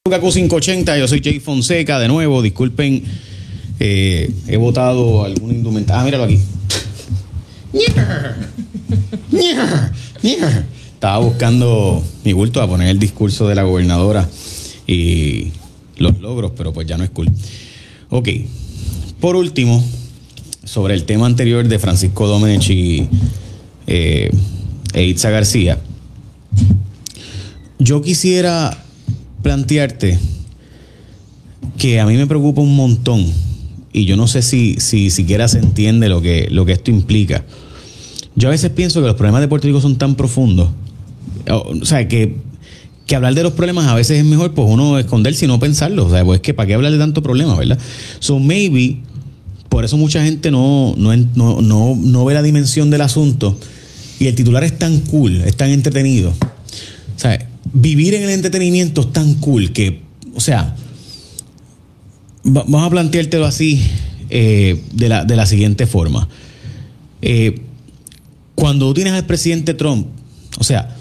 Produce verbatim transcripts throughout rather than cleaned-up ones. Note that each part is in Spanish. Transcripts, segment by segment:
Q cinco ochenta, yo soy Jay Fonseca, de nuevo, disculpen, eh, he votado algún indumentario. Ah, míralo aquí. Estaba buscando mi bulto a poner el discurso de la gobernadora y los logros, pero pues ya no es cool. Ok, por último, sobre el tema anterior de Francisco Domenech y eh, e Itza García, yo quisiera plantearte que a mí me preocupa un montón, y yo no sé si, si siquiera se entiende lo que, lo que esto implica. Yo a veces pienso que los problemas de Puerto Rico son tan profundos, o, o sea, que, que hablar de los problemas a veces es mejor pues uno esconderse y no pensarlo. O sea, pues que para qué hablar de tanto problema, ¿verdad? So maybe, por eso mucha gente no, no, no, no, no ve la dimensión del asunto, y el titular es tan cool, es tan entretenido. O sea, vivir en el entretenimiento es tan cool que, o sea, va, vamos a planteártelo así, eh, de, la, de la siguiente forma. Eh, cuando tú tienes al presidente Trump, o sea,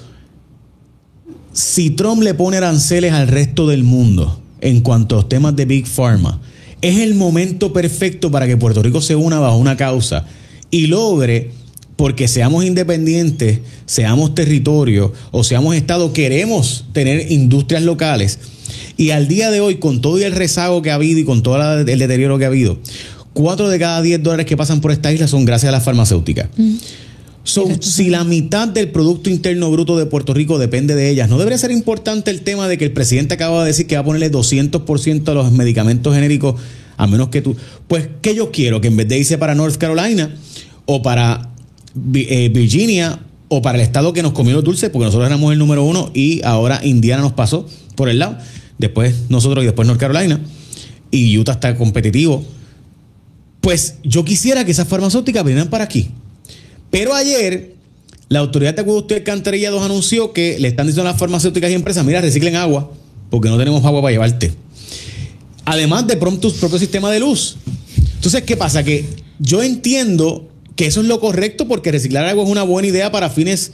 si Trump le pone aranceles al resto del mundo en cuanto a los temas de Big Pharma, es el momento perfecto para que Puerto Rico se una bajo una causa y logre, porque seamos independientes, seamos territorio o seamos Estado, queremos tener industrias locales. Y al día de hoy, con todo y el rezago que ha habido y con todo el deterioro que ha habido, cuatro de cada diez dólares que pasan por esta isla son gracias a las farmacéuticas. Mm. So, si la mitad del Producto Interno Bruto de Puerto Rico depende de ellas, ¿no debería ser importante el tema de que el presidente acaba de decir que va a ponerle doscientos por ciento a los medicamentos genéricos, a menos que tú... Pues, ¿qué yo quiero? Que en vez de irse para North Carolina o para eh, Virginia o para el estado que nos comió los dulces, porque nosotros éramos el número uno y ahora Indiana nos pasó por el lado, después nosotros y después North Carolina, y Utah está competitivo. Pues yo quisiera que esas farmacéuticas vinieran para aquí. Pero ayer, la Autoridad de Acueducto y Alcantarillado anunció que le están diciendo a las farmacéuticas y empresas: mira, reciclen agua, porque no tenemos agua para llevarte. Además de pronto tu propio sistema de luz. Entonces, ¿qué pasa? Que yo entiendo que eso es lo correcto, porque reciclar agua es una buena idea para fines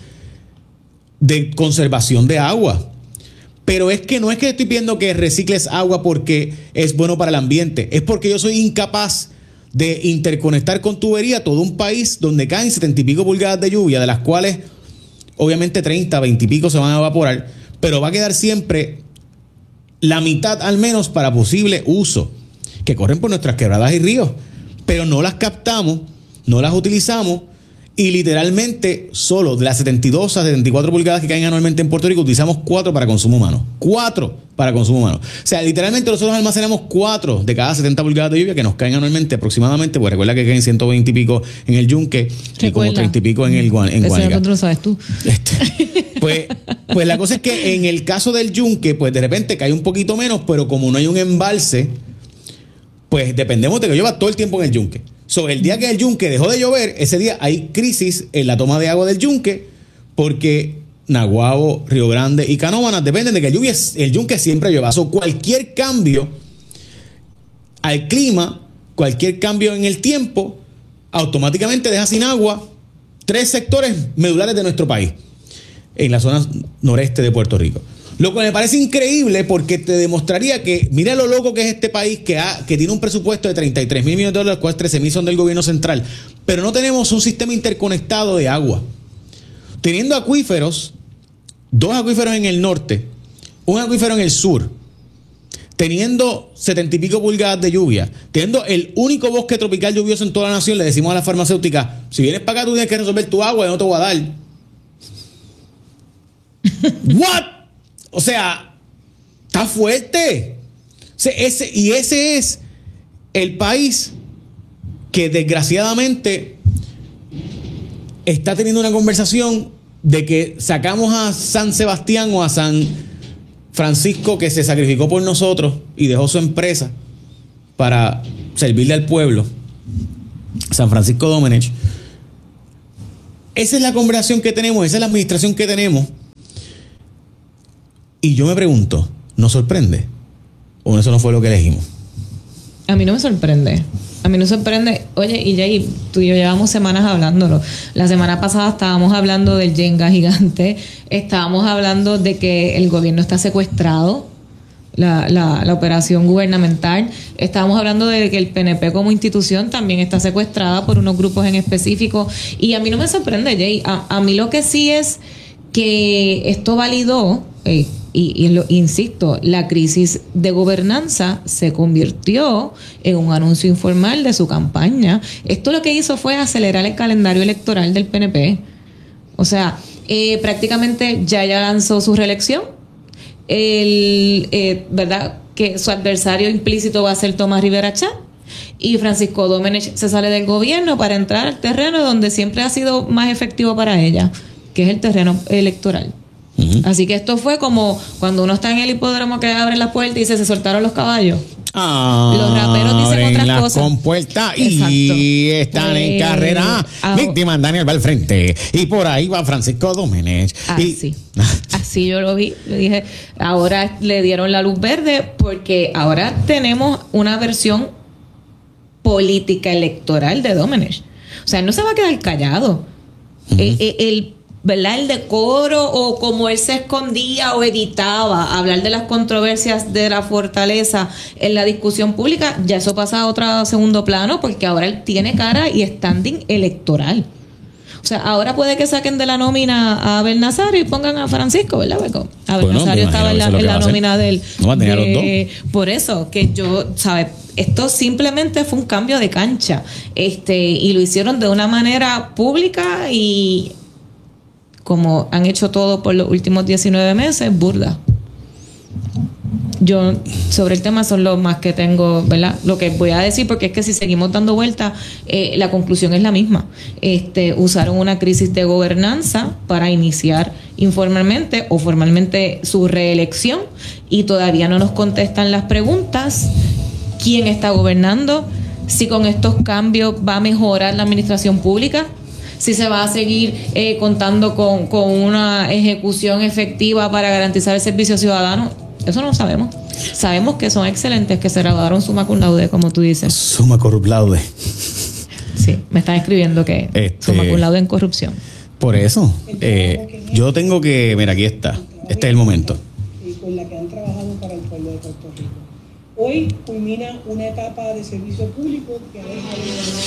de conservación de agua. Pero es que no es que estoy pidiendo que recicles agua porque es bueno para el ambiente, es porque yo soy incapaz de interconectar con tubería todo un país donde caen setenta y pico pulgadas de lluvia, de las cuales obviamente treinta, veinte y pico se van a evaporar, pero va a quedar siempre la mitad al menos para posible uso, que corren por nuestras quebradas y ríos, pero no las captamos, no las utilizamos, y literalmente solo de las setenta y dos a setenta y cuatro pulgadas que caen anualmente en Puerto Rico, utilizamos cuatro para consumo humano. cuatro para consumo humano. O sea, literalmente nosotros almacenamos cuatro de cada setenta pulgadas de lluvia que nos caen anualmente aproximadamente, pues recuerda que caen ciento veinte y pico en el Yunque y como treinta y pico en el Guan, en Guánica. Eso lo sabes tú. Este, pues, pues la cosa es que en el caso del Yunque, pues de repente cae un poquito menos, pero como no hay un embalse, pues dependemos de que llueva todo el tiempo en el Yunque. So, el día que el Yunque dejó de llover, ese día hay crisis en la toma de agua del Yunque, porque Naguabo, Río Grande y Canóvanas dependen de que el, lluvia, el Yunque siempre llueva. So, cualquier cambio al clima, cualquier cambio en el tiempo, automáticamente deja sin agua tres sectores medulares de nuestro país, en la zona noreste de Puerto Rico. Lo que me parece increíble, porque te demostraría que, mira lo loco que es este país, que, ha, que tiene un presupuesto de treinta y tres mil millones de dólares, los cuales trece mil son del gobierno central, pero no tenemos un sistema interconectado de agua. Teniendo acuíferos, dos acuíferos en el norte, un acuífero en el sur, teniendo setenta y pico pulgadas de lluvia, teniendo el único bosque tropical lluvioso en toda la nación, le decimos a las farmacéuticas: si vienes para acá tú tienes que resolver tu agua y no te voy a dar. ¿What? O sea, está fuerte. O sea, ese, y ese es el país que desgraciadamente está teniendo una conversación de que sacamos a San Sebastián o a San Francisco, que se sacrificó por nosotros y dejó su empresa para servirle al pueblo, San Francisco Domenech. Esa es la conversación que tenemos, esa es la administración que tenemos. Y yo me pregunto, ¿nos sorprende? ¿O eso no fue lo que elegimos? A mí no me sorprende. A mí no me sorprende. Oye, y Jay, tú y yo llevamos semanas hablándolo. La semana pasada estábamos hablando del Jenga gigante. Estábamos hablando de que el gobierno está secuestrado la, la, la operación gubernamental. Estábamos hablando de que el P N P como institución también está secuestrada por unos grupos en específico. Y a mí no me sorprende, Jay. A, a mí lo que sí es que esto validó, eh, y, y lo, insisto, la crisis de gobernanza se convirtió en un anuncio informal de su campaña. Esto lo que hizo fue acelerar el calendario electoral del P N P. O sea, eh, prácticamente ya ya lanzó su reelección. El, eh, ¿verdad? Que su adversario implícito va a ser Tomás Rivera Chat, y Francisco Domenech se sale del gobierno para entrar al terreno donde siempre ha sido más efectivo para ella, que es el terreno electoral. Uh-huh. Así que esto fue como cuando uno está en el hipódromo que abre la puerta y dice, se soltaron los caballos. Ah, los raperos dicen otras las cosas. compuertas y están pues, en carrera. Ah, víctima, Daniel va al frente. Y por ahí va Francisco Domenech. Así. Y... Así yo lo vi. Le dije, ahora le dieron la luz verde porque ahora tenemos una versión política electoral de Domenech. O sea, él no se va a quedar callado. Uh-huh. El, el ¿verdad? El decoro o como él se escondía o evitaba hablar de las controversias de la fortaleza en la discusión pública, ya eso pasa a otro segundo plano porque ahora él tiene cara y standing electoral. O sea, ahora puede que saquen de la nómina a Abel Nazario y pongan a Francisco, ¿verdad? Porque Abel bueno, Nazario estaba en la, en la nómina del... No va a tener los dos. Por eso, que yo, ¿sabes? Esto simplemente fue un cambio de cancha. este Y lo hicieron de una manera pública y... como han hecho todo por los últimos diecinueve meses, burda. Yo, sobre el tema, son los más que tengo, ¿verdad? Lo que voy a decir, porque es que si seguimos dando vueltas, eh, la conclusión es la misma. Este, usaron una crisis de gobernanza para iniciar informalmente o formalmente su reelección y todavía no nos contestan las preguntas. ¿Quién está gobernando? Si con estos cambios va a mejorar la administración pública. Si se va a seguir eh, contando con, con una ejecución efectiva para garantizar el servicio ciudadano, eso no lo sabemos. Sabemos que son excelentes, que se graduaron summa cum laude, como tú dices. Summa cum laude. Sí, me están escribiendo que este, summa cum laude en corrupción. Por eso, eh, yo tengo que... Mira, aquí está. Este es el momento. Y con la que han trabajado para el pueblo de Puerto Rico. Hoy culmina una etapa de servicio público que ha dejado